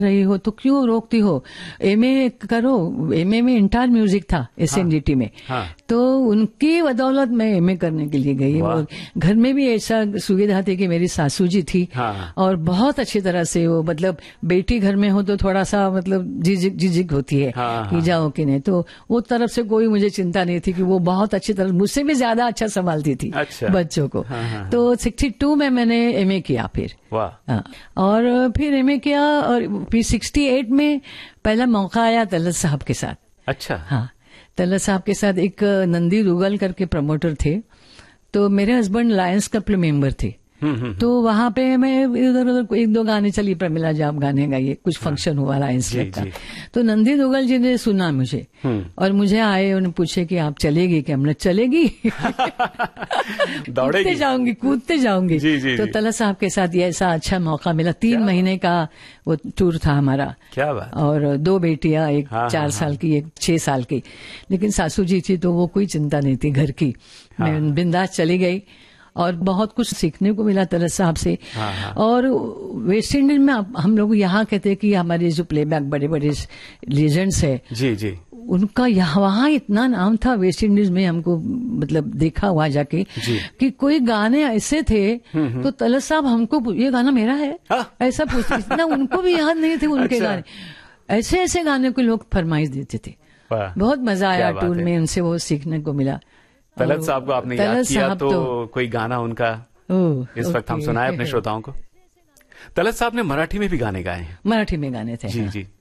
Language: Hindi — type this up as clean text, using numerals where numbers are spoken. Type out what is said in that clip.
रही हो तो क्यों रोकती हो, एमए करो। एमए में इंटर म्यूजिक था एसएनडीटी में। हाँ। तो उनकी बदौलत मैं एमए करने के लिए गई। वो घर में भी ऐसा सुविधा थी कि मेरी सासू जी थी। हाँ। और बहुत अच्छी तरह से वो, मतलब बेटी घर में हो तो थोड़ा सा मतलब झिझक होती है। हाँ, कि जाओ कि नहीं, तो वो तरफ से कोई मुझे चिंता नहीं थी कि वो बहुत अच्छी तरह, मुझसे भी ज्यादा अच्छा संभालती थी। अच्छा। बच्चों को। हाँ। तो 62 में मैंने एमए किया फिर। वाह। हाँ, और फिर एमए किया, और फिर 68 में पहला मौका आया तलत साहब के साथ। अच्छा। हाँ, तलत साहब के साथ एक नंदी दुगल करके प्रमोटर थे, तो मेरे हस्बैंड लायंस क्लब मेंबर थे। तो वहां पे मैं इधर उधर एक दो गाने, चली प्रमिला जाप गाने गाइए, कुछ फंक्शन हुआ लायंस क्लब का। तो नंदी दुगल जी ने सुना मुझे, और मुझे आए, उन्हें पूछे कि आप चलेगी क्या? हमने चलेगी। दौड़ेगी, जाऊंगी, कूदते जाऊंगी। तो तलत साहब के साथ ये ऐसा अच्छा मौका मिला। 3 महीने का वो टूर था हमारा। क्या बात। और 2 बेटियां, एक 4 साल की, एक 6 साल की। लेकिन सासू जी थी तो वो कोई चिंता नहीं थी घर की। मैं बिंदास चली गई, और बहुत कुछ सीखने को मिला तलत साहब से। और वेस्ट इंडीज में हम लोग यहाँ कहते हैं कि हमारे जो प्लेबैक बड़े बड़े लेजेंड्स है, जी, उनका वहाँ इतना नाम था वेस्ट इंडीज में, हमको मतलब देखा हुआ जाके कि कोई गाने ऐसे थे तो तलत साहब हमको, ये गाना मेरा है, ऐसा पूछते। इतना उनको भी याद नहीं थे उनके गाने। ऐसे ऐसे गाने को लोग फरमाइश देते थे। बहुत मजा आया टूर में, उनसे वो सीखने को मिला। तलत साहब को आपने याद किया तो कोई गाना उनका इस वक्त हम सुनाए अपने श्रोताओं को। तलत साहब ने मराठी में भी गाने गाए हैं। मराठी में गाने थे। जी।